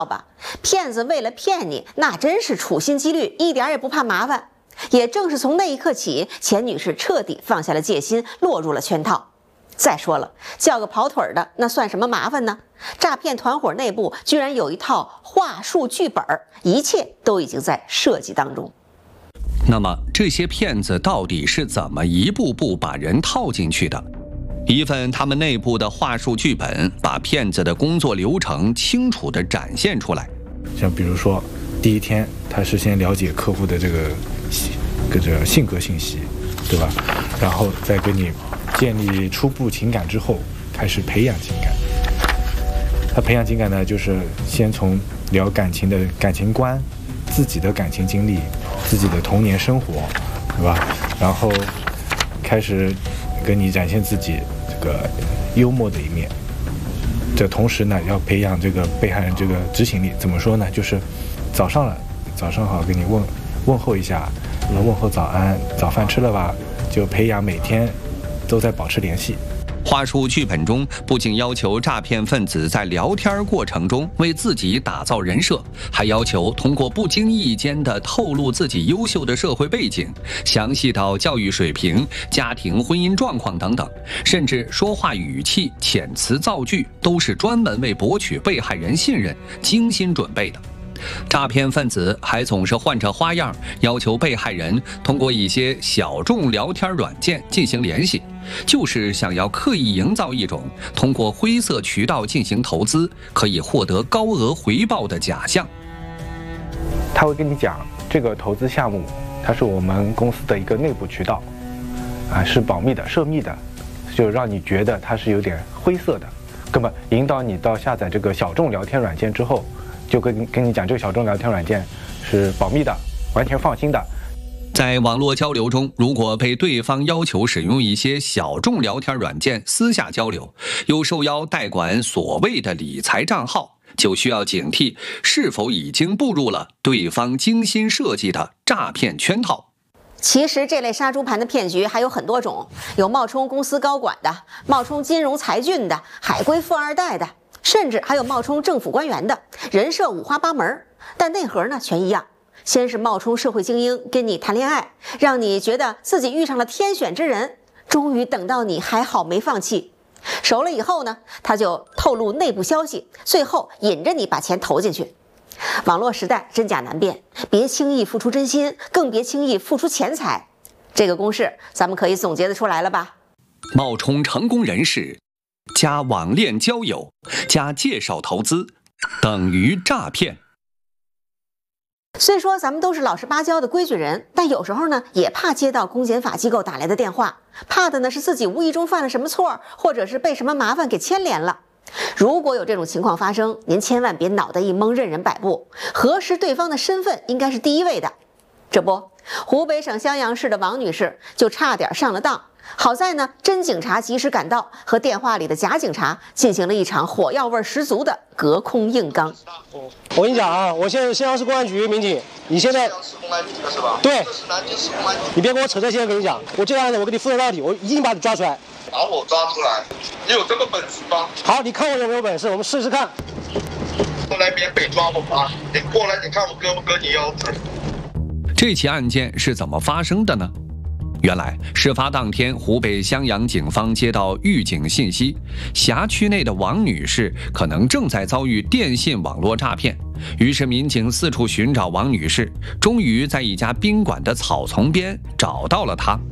吧，骗子为了骗你，那真是处心积虑，一点也不怕麻烦。也正是从那一刻起，钱女士彻底放下了戒心，落入了圈套。再说了，叫个跑腿的，那算什么麻烦呢？诈骗团伙内部居然有一套话术剧本，一切都已经在设计当中。 那么这些骗子到底是怎么一步步把人套进去的？一份他们内部的话术剧本，把骗子的工作流程清楚地展现出来。 像比如说，第一天他是先了解客户的这个性格信息，对吧？然后再跟你建立初步情感之后，开始培养情感。他培养情感呢，就是先从聊感情的感情观、自己的感情经历、自己的童年生活，对吧？然后开始跟你展现自己这个幽默的一面。这同时呢，要培养这个被害人这个执行力。怎么说呢？就是早上了，早上好，跟你问候一下，问候早安，早饭吃了吧？就培养每天都在保持联系。 话术剧本中不仅要求诈骗分子在聊天过程中为自己打造人设，还要求通过不经意间的透露自己优秀的社会背景，详细到教育水平、家庭婚姻状况等等，甚至说话语气、遣词造句都是专门为博取被害人信任精心准备的。诈骗分子还总是换着花样要求被害人通过一些小众聊天软件进行联系，就是想要刻意营造一种通过灰色渠道进行投资可以获得高额回报的假象。 他会跟你讲，这个投资项目它是我们公司的一个内部渠道，是保密的、涉密的，就让你觉得它是有点灰色的，根本引导你到下载这个小众聊天软件之后，就跟你讲这个小众聊天软件是保密的，完全放心的。 在网络交流中，如果被对方要求使用一些小众聊天软件私下交流，又受邀代管所谓的理财账号，就需要警惕是否已经步入了对方精心设计的诈骗圈套。 其实这类杀猪盘的骗局还有很多种，有冒充公司高管的，冒充金融才俊的，海归富二代的，甚至还有冒充政府官员的，人设五花八门，但内核呢全一样。先是冒充社会精英跟你谈恋爱，让你觉得自己遇上了天选之人，终于等到你还好没放弃。熟了以后呢，他就透露内部消息，最后引着你把钱投进去。网络时代真假难辨，别轻易付出真心，更别轻易付出钱财。这个公式咱们可以总结得出来了吧？ 冒充成功人士加网恋交友加介绍投资等于诈骗。 虽说咱们都是老实巴交的规矩人，但有时候呢也怕接到公检法机构打来的电话，怕的呢是自己无意中犯了什么错，或者是被什么麻烦给牵连了。如果有这种情况发生，您千万别脑袋一懵任人摆布，核实对方的身份应该是第一位的。这不，湖北省襄阳市的王女士就差点上了当。好在呢，真警察及时赶到，和电话里的假警察进行了一场火药味十足的隔空硬刚。 我跟你讲啊，我现在襄阳市公安局民警，你现在襄阳市公安局的是吧？对，这是南京市公安局。你别跟我扯这些，跟你讲，我这个案子我跟你负责到底，我一定把你抓出来。 把我抓出来，你有这个本事吗？ 好，你看我有没有本事，我们试试看。 过来缅北抓我吧，你过来，你看我割不割你腰子？ 这起案件是怎么发生的呢？原来事发当天，湖北襄阳警方接到预警信息，辖区内的王女士可能正在遭遇电信网络诈骗。于是民警四处寻找王女士，终于在一家宾馆的草丛边找到了她。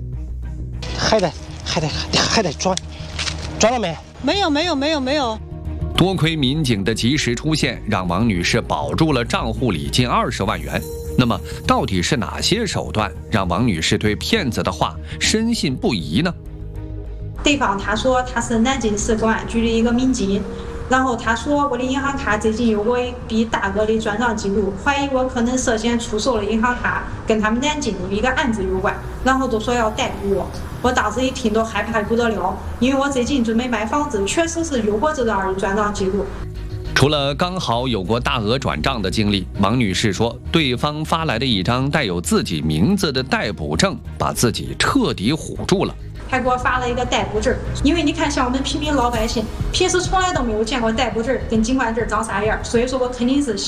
还得抓了没？ 没有。 多亏民警的及时出现，让王女士保住了账户里近20万元。那么，到底是哪些手段让王女士对骗子的话深信不疑呢？ 对方他说他是南京市公安局的一个民警，然后他说我的银行卡最近有过一笔大额的转账记录，怀疑我可能涉嫌出售了银行卡，跟他们南京的一个案子有关，然后就说要逮捕我。我当时一听都害怕不得了，因为我最近准备买房子，确实是有过这段转账记录。 除了刚好有过大额转账的经历，王女士说，对方发来的一张带有自己名字的逮捕证，把自己彻底唬住了。 还给我发了一个逮捕证。因为你看，像我们平民老百姓，平时从来都没有见过逮捕证跟警官证长啥样，所以说我肯定是